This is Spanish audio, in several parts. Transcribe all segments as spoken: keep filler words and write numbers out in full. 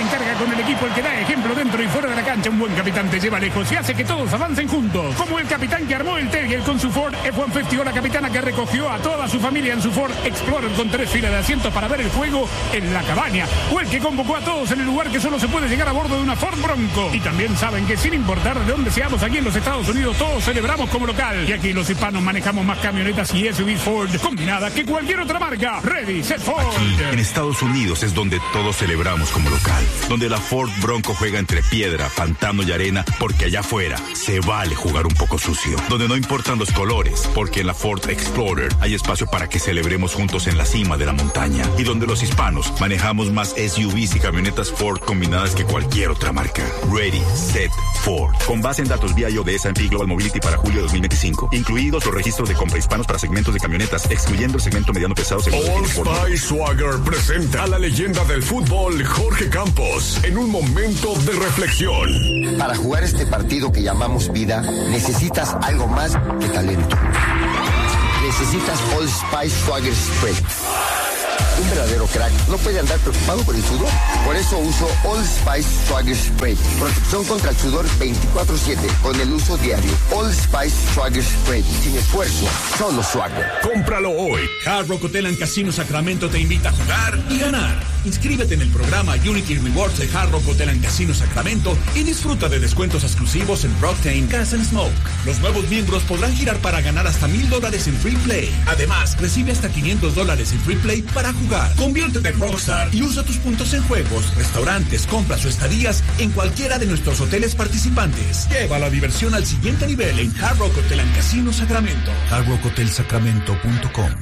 quien carga con el equipo, el que da ejemplo dentro y fuera de la cancha. Un buen capitán te lleva lejos y hace que todos avancen juntos. Como el capitán que armó el Terrier con su Ford F ciento cincuenta o la capitana que recogió a toda su familia en su Ford Explorer con tres filas de asientos para ver el juego en la cabaña. O el que convocó a todos en el lugar que solo se puede llegar a bordo de una Ford Bronco. Y también saben que sin importar de dónde seamos aquí en los Estados Unidos, todos celebramos como local. Y aquí los hispanos manejamos más camionetas y S U V Ford combinadas que cualquier otra marca. Ready, set, Ford. Aquí, en Estados Unidos, es donde todos celebramos como local. Donde la Ford Bronco juega entre piedra, pantano y arena, porque allá afuera se vale jugar un poco sucio. Donde no importan los colores, porque en la Ford Explorer hay espacio para que celebremos juntos en la cima de la montaña. Y donde los hispanos manejamos más S U Vs y camionetas Ford combinadas que cualquier otra marca. Ready, set, Ford. Con base en datos vía I O de S and P Global Mobility para julio dos mil veinticinco. Incluidos los registros de compra hispanos para segmentos de camionetas, excluyendo el segmento mediano pesado. Old Spice Swagger presenta a la leyenda del fútbol, Jorge Campos, en un momento de reflexión. Para jugar este partido que llamamos vida, necesitas algo más que talento. Necesitas Old Spice Swagger Spray. Un verdadero crack no puede andar preocupado por el sudor. Por eso uso Old Spice Swagger Spray. Protección contra el sudor veinticuatro siete con el uso diario. Old Spice Swagger Spray. Sin esfuerzo, solo Swagger. Cómpralo hoy. Hard Rock Hotel and Casino Sacramento te invita a jugar y ganar. Inscríbete en el programa Unity Rewards de Hard Rock Hotel and Casino Sacramento y disfruta de descuentos exclusivos en Rocktain, Gas and Smoke. Los nuevos miembros podrán girar para ganar hasta mil dólares en Free Play. Además, recibe hasta quinientos dólares en Free Play para jugar. Conviértete en Rockstar y usa tus puntos en juegos, restaurantes, compras o estadías en cualquiera de nuestros hoteles participantes. Lleva la diversión al siguiente nivel en Hard Rock Hotel and Casino Sacramento. hard rock hotel sacramento punto com.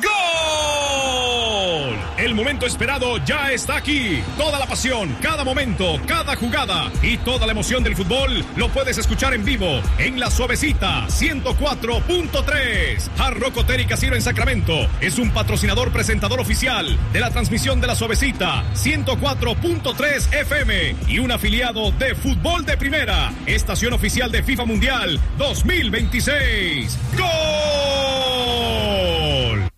¡Gol! El momento esperado ya está aquí. Toda la pasión, cada momento, cada jugada y toda la emoción del fútbol lo puedes escuchar en vivo en La Suavecita ciento cuatro punto tres. Hard Rock Hotel y Casino en Sacramento es un patrocinador presentador oficial de la transmisión de La Suavecita ciento cuatro punto tres F M y un afiliado de Fútbol de Primera, estación oficial de FIFA Mundial dos mil veintiséis. ¡Gol!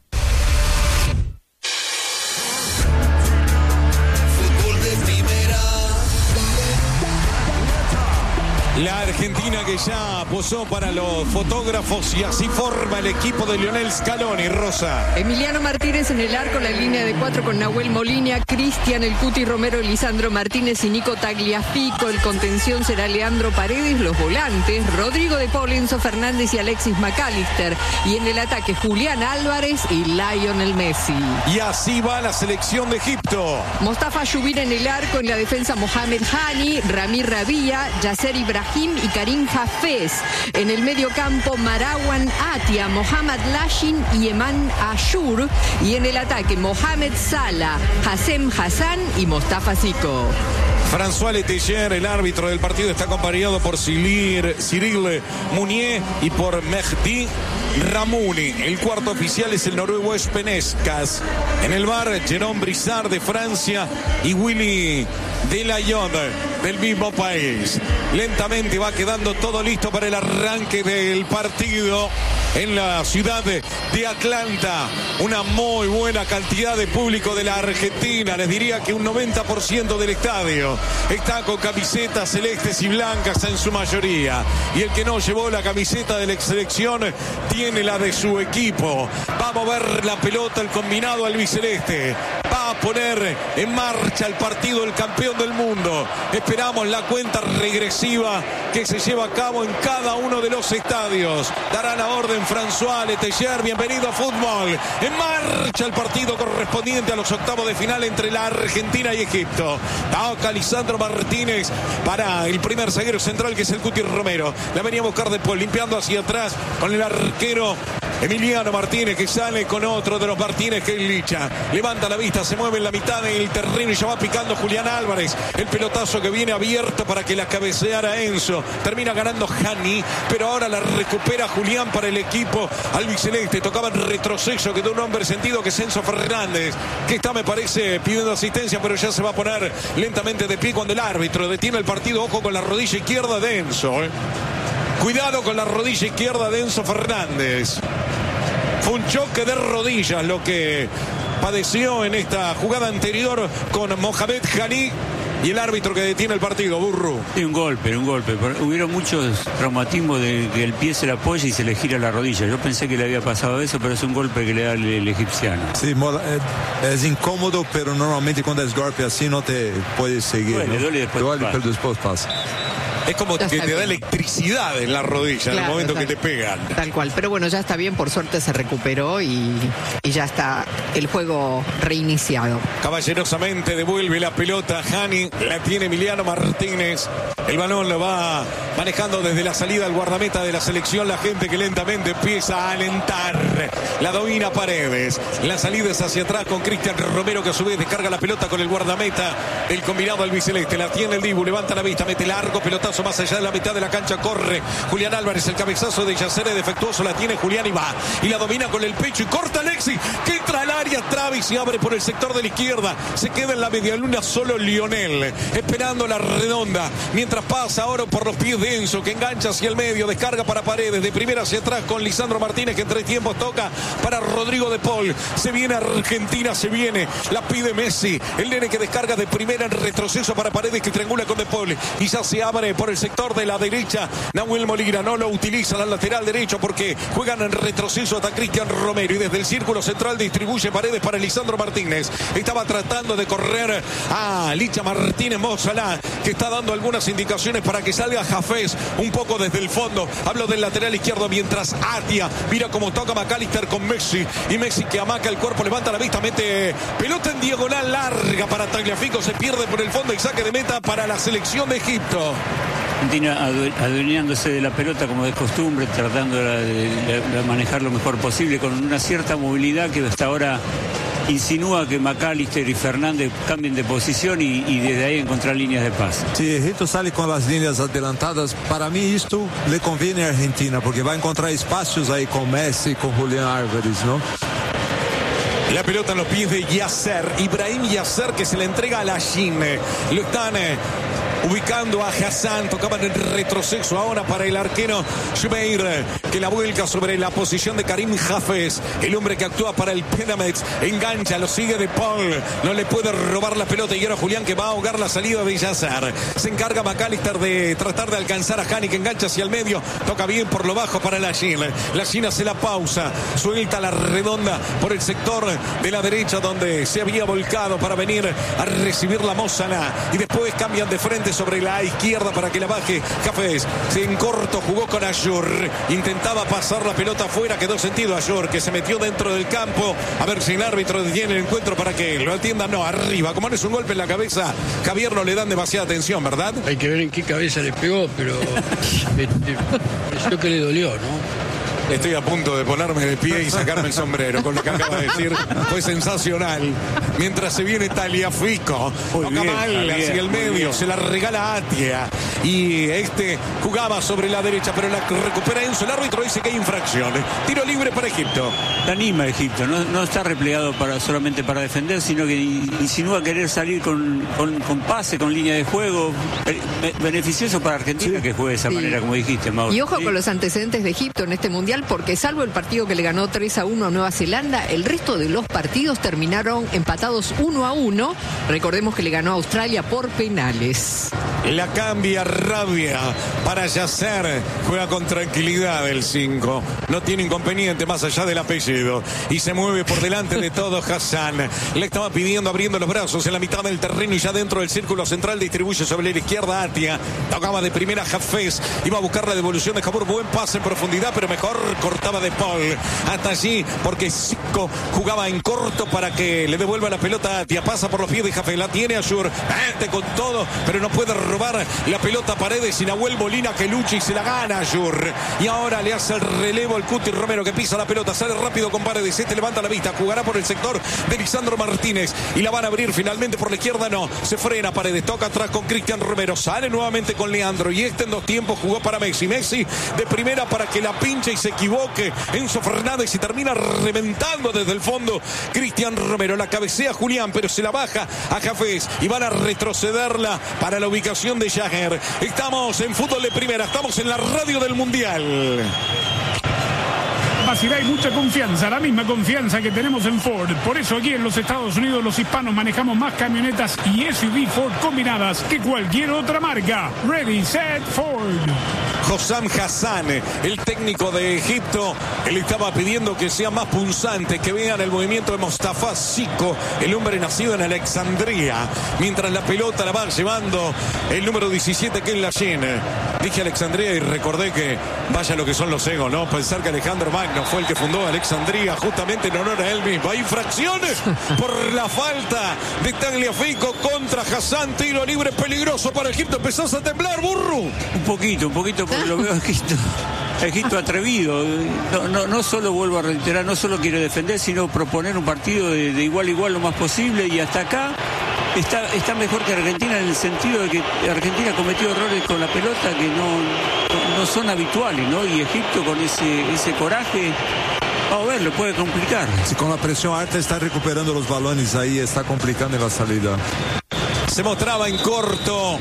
La Argentina que ya posó para los fotógrafos y así forma el equipo de Lionel Scaloni, Rosa. Emiliano Martínez en el arco, la línea de cuatro con Nahuel Molina, Cristian El Cuti Romero, Lisandro Martínez y Nico Tagliafico. El contención será Leandro Paredes, los volantes, Rodrigo de Paul, Enzo Fernández y Alexis McAllister. Y en el ataque, Julián Álvarez y Lionel Messi. Y así va la selección de Egipto. Mostafa Yubir en el arco, en la defensa Mohamed Hani, Ramir Rabia, Yasser Ibrahim y Karim Hafez. En el medio campo, Marwan Atia, Mohamed Lashin y Eman Ashur. Y en el ataque, Mohamed Salah, Hassem Hassan y Mostafa Zico. François Letelier, el árbitro del partido, está acompañado por Cyril, Cyril Mounier y por Mehdi Ramouni. El cuarto oficial es el noruego Espenescas. En el bar, Jérôme Brissard de Francia y Willy Delayon del mismo país. Lentamente va quedando todo listo para el arranque del partido en la ciudad de Atlanta. Una muy buena cantidad de público de la Argentina. Les diría que un noventa por ciento del estadio está con camisetas celestes y blancas en su mayoría. Y el que no llevó la camiseta de la selección tiene la de su equipo. Va a mover la pelota el combinado albiceleste. Va a poner en marcha el partido del campeón del mundo. Esperamos la cuenta regresiva que se lleva a cabo en cada uno de los estadios. Dará la orden François Letelier. Bienvenido a fútbol. En marcha el partido correspondiente a los octavos de final entre la Argentina y Egipto. Toca Lisandro Martínez para el primer zaguero central, que es el Cuti Romero. La venía a buscar de Paul, limpiando hacia atrás con el arquero Emiliano Martínez, que sale con otro de los Martínez, que es Licha. Levanta la vista, se mueve en la mitad del terreno y ya va picando Julián Álvarez. El pelotazo que viene abierto para que la cabeceara Enzo. Termina ganando Hani, pero ahora la recupera Julián para el equipo albiceleste. Tocaba en retroceso, quedó un hombre sentido que es Enzo Fernández, que está, me parece, pidiendo asistencia, pero ya se va a poner lentamente de pie cuando el árbitro detiene el partido. Ojo con la rodilla izquierda de Enzo, ¿eh? Cuidado con la rodilla izquierda de Enzo Fernández. Fue un choque de rodillas lo que padeció en esta jugada anterior con Mohamed Hani. Y el árbitro que detiene el partido, Burru. Sí, un golpe, un golpe. Hubieron muchos traumatismos de que el pie se le apoya y se le gira la rodilla. Yo pensé que le había pasado eso, pero es un golpe que le da el, el egipciano. Sí, es incómodo, pero normalmente cuando es golpe así no te puedes seguir. Duele, ¿no? duele después. Duele, pero después pasa. Es como que te da electricidad en la rodilla, claro, en el momento tal, que te pegan. Tal cual, pero bueno, ya está bien, por suerte se recuperó y, y ya está el juego reiniciado. Caballerosamente devuelve la pelota Hani, la tiene Emiliano Martínez. El balón lo va manejando desde la salida al guardameta de la selección, la gente que lentamente empieza a alentar. La domina Paredes, la salida es hacia atrás con Cristian Romero, que a su vez descarga la pelota con el guardameta del combinado albiceleste. La tiene el Dibu, levanta la vista, mete largo, pelotazo más allá de la mitad de la cancha, corre Julián Álvarez, el cabezazo de Yacere defectuoso, la tiene Julián y va, y la domina con el pecho y corta Alexis, que entra al área, Travis y abre por el sector de la izquierda, se queda en la media luna solo Lionel, esperando la redonda, mientras pasa ahora por los pies de Enzo, que engancha hacia el medio, descarga para Paredes, de primera hacia atrás con Lisandro Martínez, que en tres tiempos toca para Rodrigo de Paul, se viene Argentina, se viene, la pide Messi, el nene que descarga de primera en retroceso para Paredes, que triangula con de Paul, y ya se abre por el sector de la derecha, Nahuel Molina no lo utiliza al lateral derecho porque juegan en retroceso hasta Cristian Romero, y desde el círculo central distribuye Paredes para Lisandro Martínez, estaba tratando de correr a Licha Martínez Mozalá, que está dando algunas indicaciones para que salga Jafés un poco desde el fondo, hablo del lateral izquierdo, mientras Atia mira cómo toca McAllister con Messi, y Messi que amaca el cuerpo, levanta la vista, mete pelota en diagonal larga para Tagliafico, se pierde por el fondo y saque de meta para la selección de Egipto. Argentina adueñándose de la pelota como de costumbre, tratando de, de, de manejar lo mejor posible, con una cierta movilidad que hasta ahora insinúa que McAllister y Fernández cambien de posición y, y desde ahí encontrar líneas de pase. Si Egipto sale con las líneas adelantadas, para mí esto le conviene a Argentina, porque va a encontrar espacios ahí con Messi, con Julián Álvarez, ¿no? La pelota en los pies de Yasser, Ibrahim Yasser, que se le entrega a Lachin. Lo están eh, ubicando a Hassan, tocaban en retroceso ahora para el arquero Jumeir, que la vuelca sobre la posición de Karim Hafez, el hombre que actúa para el Pyramids, engancha, lo sigue de Paul, no le puede robar la pelota, y ahora Julián, que va a ahogar la salida de Yasser. Se encarga McAllister de tratar de alcanzar a Hani, que engancha hacia el medio, toca bien por lo bajo para Lachin. Lachin hace la pausa, suelta la redonda por el sector de la derecha donde se había volcado para venir a recibir la Mozana, y después cambian de frente sobre la izquierda para que la baje Hafez. En corto jugó con Ayur, intentaba pasar la pelota afuera, quedó sentido Ayur, que se metió dentro del campo, a ver si el árbitro detiene el encuentro para que lo atienda. No, arriba, como no es un golpe en la cabeza, Javier, no le dan demasiada atención, ¿verdad? Hay que ver en qué cabeza le pegó, pero me, me pareció que le dolió, ¿no? Estoy a punto de ponerme de pie y sacarme el sombrero con lo que acaba de decir. Fue sensacional. Mientras se viene Tagliafico, toca mal hacia el medio, se la regala a Atia. Y este jugaba sobre la derecha, pero la recupera Enzo. El árbitro dice que hay infracción. Tiro libre para Egipto. Anima a Egipto, no, no está replegado para, solamente para defender, sino que insinúa querer salir con, con, con pase, con línea de juego. Beneficioso para Argentina, sí, que juegue de esa sí. manera, como dijiste, Mauro. Y ojo ¿sí? con los antecedentes de Egipto en este mundial, porque salvo el partido que le ganó tres a uno a Nueva Zelanda, el resto de los partidos terminaron empatados uno a uno. Recordemos que le ganó a Australia por penales. La cambia Rabia para Yasser, juega con tranquilidad el cinco, no tiene inconveniente más allá del apellido, y se mueve por delante de todo Hassan. Le estaba pidiendo, abriendo los brazos en la mitad del terreno, y ya dentro del círculo central distribuye sobre la izquierda Atia, tocaba de primera Hafez, iba a buscar la devolución de Jabur, buen pase en profundidad, pero mejor cortaba de Paul hasta allí, porque Zico jugaba en corto para que le devuelva la pelota a Atia, pasa por los pies de Hafez, la tiene Ayur, mete con todo, pero no puede robar la pelota a Paredes, y Nahuel Molina que lucha y se la gana Ayur, y ahora le hace el relevo al Cuti Romero, que pisa la pelota, sale rápido con Paredes, este levanta la vista, jugará por el sector de Lisandro Martínez, y la van a abrir finalmente por la izquierda, no, se frena Paredes, toca atrás con Cristian Romero, sale nuevamente con Leandro, y este en dos tiempos jugó para Messi, Messi de primera para que la pinche y se equivoque Enzo Fernández, y termina reventando desde el fondo Cristian Romero, la cabecea Julián, pero se la baja a Hafez, y van a retrocederla para la ubicación de Jagger. Estamos en fútbol de primera, estamos en la radio del Mundial. capacidad y mucha confianza, la misma confianza que tenemos en Ford. Por eso aquí en los Estados Unidos los hispanos manejamos más camionetas y S U V Ford combinadas que cualquier otra marca. Ready, set, Ford. Hossam Hassan, el técnico de Egipto, él estaba pidiendo que sea más punzante, que vean el movimiento de Mostafa Siko, el hombre nacido en Alexandria, mientras la pelota la va llevando el número diecisiete, que es Lashin. Dije Alexandria y recordé que vaya lo que son los egos, ¿no? Pensar que Alejandro Magno fue el que fundó Alexandria justamente en honor a él mismo. Hay infracciones por la falta de Tagliafico contra Hassan. Tiro libre peligroso para Egipto. Empezás a temblar, burro. Un poquito, un poquito, porque lo veo a Egipto. Egipto atrevido. No, no, no solo vuelvo a reiterar, no solo quiere defender, sino proponer un partido de, de igual a igual lo más posible. Y hasta acá está, está mejor que Argentina en el sentido de que Argentina cometió errores con la pelota que no, no son habituales, ¿no? Y Egipto con ese, ese coraje, vamos a ver, lo puede complicar. Si con la presión alta está recuperando los balones, ahí está complicando la salida. Se mostraba en corto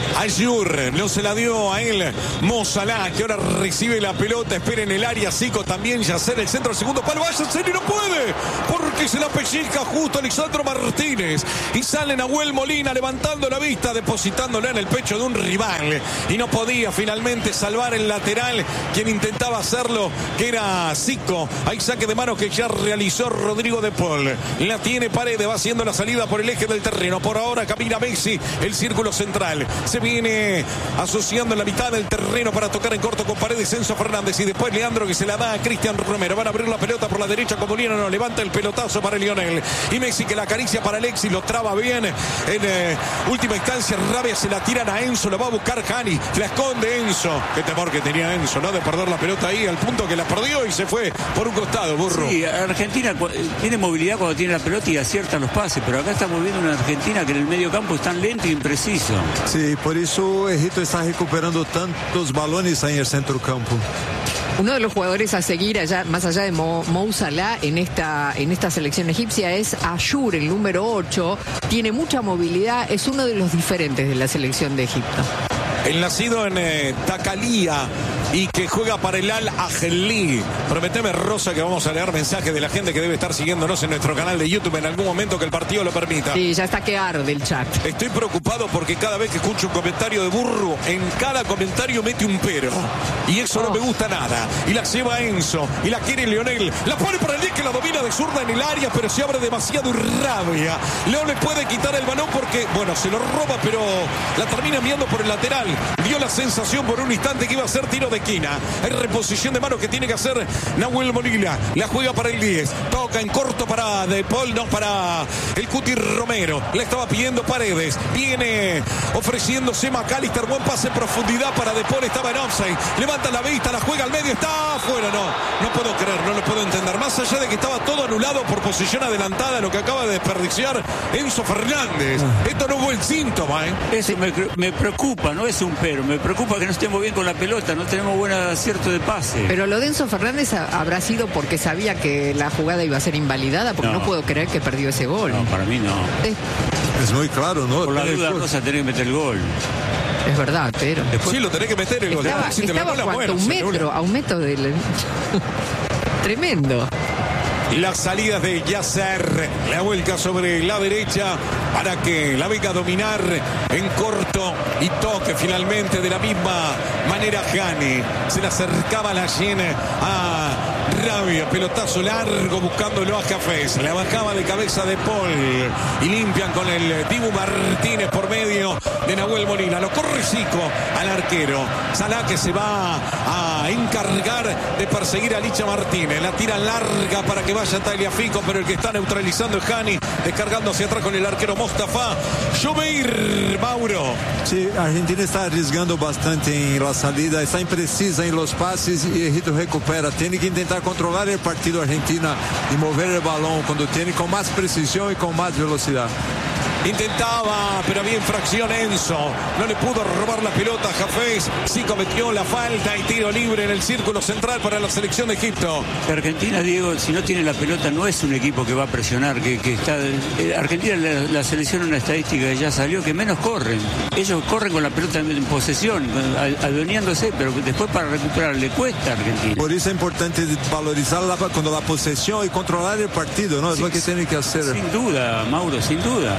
Ayur, no se la dio a él Mo Salah, que ahora recibe la pelota, espera en el área. Zico también, Yacer, el centro, el segundo palo, vaya y no puede, porque se la pellizca justo Lisandro Martínez, y sale Nahuel Molina levantando la vista, depositándola en el pecho de un rival, y no podía finalmente salvar el lateral, quien intentaba hacerlo, que era Zico. Hay saque de mano que ya realizó Rodrigo de Paul, la tiene Paredes, va haciendo la salida por el eje del terreno, por ahora camina Messi, el círculo central, se viene asociando en la mitad del terreno para tocar en corto con Paredes, Enzo Fernández, y después Leandro, que se la da a Cristian Romero. Van a abrir la pelota por la derecha como Lionel, no levanta el pelotazo para Lionel, y Messi, que la acaricia para Alexis, lo traba bien en eh, última instancia. Rabia, se la tiran a Enzo, la va a buscar Hani, la esconde Enzo. Qué temor que tenía Enzo, ¿no? De perder la pelota ahí, al punto que la perdió y se fue por un costado, burro. Sí, Argentina tiene movilidad cuando tiene la pelota y acierta los pases, pero acá estamos viendo una Argentina que en el medio campo es tan lento e impreciso. Sí, por eso Egipto está recuperando tantos balones ahí en el centro campo. Uno de los jugadores a seguir allá, más allá de Mo, Mo Salah en esta, en esta selección egipcia, es Ayur, el número ocho. Tiene mucha movilidad, es uno de los diferentes de la selección de Egipto. El nacido en eh, Tacalía y que juega para el Al Ahly. Prometeme, Rosa, que vamos a leer mensajes de la gente que debe estar siguiéndonos en nuestro canal de YouTube en algún momento que el partido lo permita. Sí, ya está que arde el chat. Estoy preocupado porque cada vez que escucho un comentario de burro, en cada comentario mete un pero. Y eso oh. no me gusta nada. Y la lleva Enzo. Y la quiere Lionel. La pone para el que la domina de zurda en el área, pero se abre demasiado y Rabia. Leo le puede quitar el balón porque, bueno, se lo roba, pero la termina enviando por el lateral. Dio la sensación por un instante que iba a ser tiro de esquina. Hay reposición de mano que tiene que hacer Nahuel Molina. La juega para el diez. Toca en corto para De Paul, no para el Cuti Romero. Le estaba pidiendo Paredes. Viene ofreciéndose McAllister. Buen pase en profundidad para De Paul. Estaba en offside. Levanta la vista, la juega al medio. Está afuera. No, no puedo creer, no lo puedo entender. Más allá de que estaba todo anulado por posición adelantada, lo que acaba de desperdiciar Enzo Fernández. Esto no fue el síntoma, ¿eh? Eso me, me preocupa, no es un pero. Me preocupa que no estemos bien con la pelota, no tenemos buen acierto de pase. Pero lo de Enzo Fernández habrá sido porque sabía que la jugada iba a ser invalidada, porque no, no puedo creer que perdió ese gol. No, para mí no. Es, es muy claro, ¿no? Por la duda, Rosa, tenés que meter el gol. Es verdad, pero... Después, sí, lo tenés que meter el gol. Estaba, si estaba bola, cuánto, bueno, un metro, a un metro del... Tremendo. Las salidas de Yasser, la vuelca sobre la derecha para que la venga a dominar en corto y toque finalmente de la misma manera Hani. Se le acercaba la llena a Rabia, pelotazo largo buscándolo a Cafés. La bajaba de cabeza de Paul y limpian con el Dibu Martínez por medio de Nahuel Molina. Lo corre Zico al arquero. Salah, que se va a encargar de perseguir a Licha Martínez. La tira larga para que vaya Tagliafico, pero el que está neutralizando es Hani, descargando hacia atrás con el arquero Mostafa Jomeir. Mauro. Sí, Argentina está arriesgando bastante en la salida, está imprecisa en los pases y Egipto recupera. Tiene que intentar controlar el partido Argentina y mover el balón cuando tiene con más precisión y con más velocidad. Intentaba, pero había infracción Enzo. No le pudo robar la pelota a Hafez. Sí cometió la falta y tiro libre en el círculo central para la selección de Egipto. Argentina, Diego, si no tiene la pelota, no es un equipo que va a presionar, que, que está... Eh, Argentina, la, la selección, una estadística que ya salió, que menos corren. Ellos corren con la pelota en posesión, adueñándose, pero después para recuperar le cuesta a Argentina. Por eso es importante valorizar la, cuando la posesión y controlar el partido, ¿no? Es sí, lo que tiene que hacer. Sin duda, Mauro, sin duda.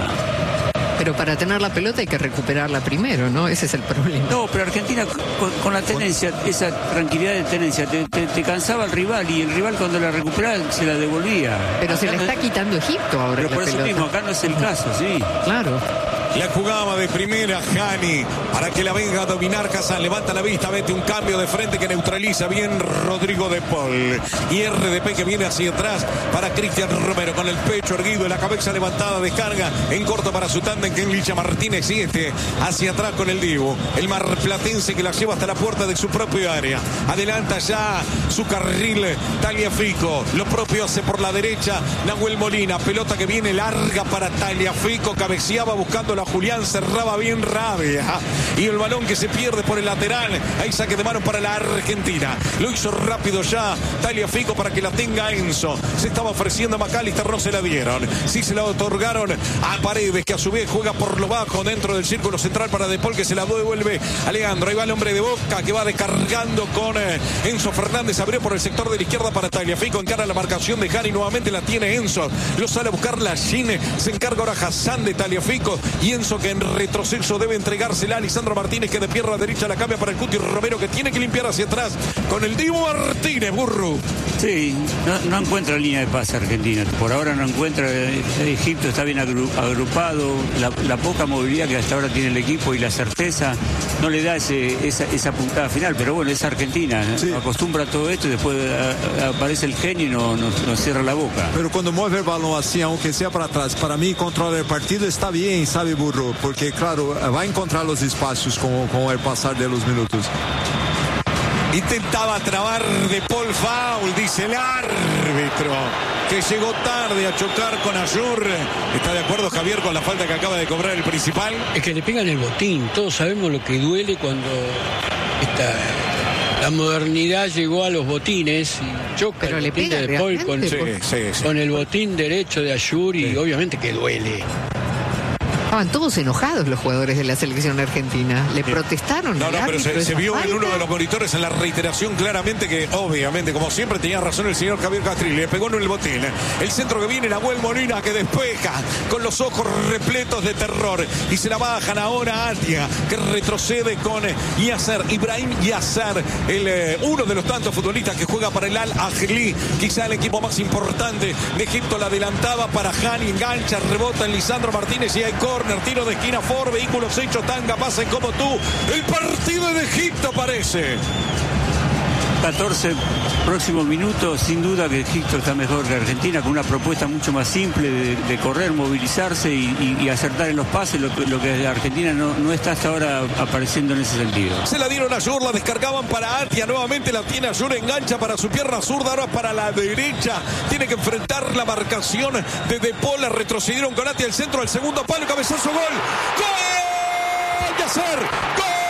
Pero para tener la pelota hay que recuperarla primero, ¿no? Ese es el problema. No, pero Argentina con, con la tenencia, esa tranquilidad de tenencia, te, te, te cansaba el rival y el rival cuando la recuperaba se la devolvía. Pero acá se la no está es... quitando Egipto ahora. Pero por eso pelota. mismo, acá no es el caso, sí. Claro. La jugaba de primera Hani para que la venga a dominar Hassan. Levanta la vista, mete un cambio de frente que neutraliza bien Rodrigo de Paul. Y R D P que viene hacia atrás para Cristian Romero con el pecho erguido y la cabeza levantada. Descarga en corto para su tándem que Licha Martínez y este hacia atrás con el Divo. El marplatense que la lleva hasta la puerta de su propio área. Adelanta ya su carril Tagliafico. Lo propio hace por la derecha Nahuel Molina. Pelota que viene larga para Tagliafico. Cabeceaba buscando la Julián, cerraba bien Rabia y el balón que se pierde por el lateral. Hay saque de mano para la Argentina. Lo hizo rápido ya Tagliafico para que la tenga Enzo. Se estaba ofreciendo a McAllister, no se la dieron. Sí se la otorgaron a Paredes, que a su vez juega por lo bajo dentro del círculo central para De Paul, que se la devuelve a Leandro. Ahí va el hombre de Boca que va descargando con Enzo Fernández. Abrió por el sector de la izquierda para Tagliafico. Encara la marcación de Hani. Nuevamente la tiene Enzo. Lo sale a buscar la Gine. Se encarga ahora Hassan de Tagliafico. Y Enzo que en retroceso debe entregársela a Lisandro Martínez, que de pierna derecha la cambia para el Cuti Romero, que tiene que limpiar hacia atrás con el Divo Martínez, Burru. Sí, no, no encuentra línea de pase Argentina. Por ahora no encuentra. Egipto está bien agrupado. La, la poca movilidad que hasta ahora tiene el equipo y la certeza no le da ese, esa, esa puntada final. Pero bueno, es Argentina. Sí. Acostumbra a todo esto y después a, a, aparece el genio y nos no, no cierra la boca. Pero cuando mueve el balón así, aunque sea para atrás, para mí controlar el partido está bien, sabe, Burro, porque claro, va a encontrar los espacios con, con el pasar de los minutos. Intentaba trabar De Paul, foul, dice el árbitro, que llegó tarde a chocar con Ayur. ¿Está de acuerdo, Javier, con la falta que acaba de cobrar el principal? Es que le pegan el botín. Todos sabemos lo que duele cuando esta, la modernidad llegó a los botines y choca. Pero el le botín pega de De Paul con, sí, sí, sí. con el botín derecho de Ayur y sí. Obviamente que duele. Estaban todos enojados los jugadores de la selección argentina. Le protestaron. No, no, pero se, se vio falta. En uno de los monitores en la reiteración claramente que, obviamente, como siempre, tenía razón el señor Javier Castrilli. Le pegó en el botín. El centro que viene, Nahuel Molina, que despeja con los ojos repletos de terror. Y se la bajan ahora a Atia, que retrocede con Yasser. Ibrahim Yasser, el, eh, uno de los tantos futbolistas que juega para el Al-Ahly. Quizá el equipo más importante de Egipto. La adelantaba para Hani, engancha, rebota en Lisandro Martínez y hay corner. Tiro de esquina, Ford, vehículos hechos, Tanga, pase como tú. El partido de Egipto parece. catorce próximos minutos, sin duda que Egipto está mejor que Argentina, con una propuesta mucho más simple de, de correr, movilizarse y, y, y acertar en los pases, lo, lo que Argentina no, no está hasta ahora apareciendo en ese sentido. Se la dieron a Ayur, la descargaban para Atia, nuevamente la tiene Ayur, engancha para su pierna zurda, ahora para la derecha, tiene que enfrentar la marcación de De Paul, la retrocedieron con Atia, el centro, al segundo palo, cabezazo, gol, ¡gol! ¡Yasser! ¡Gol!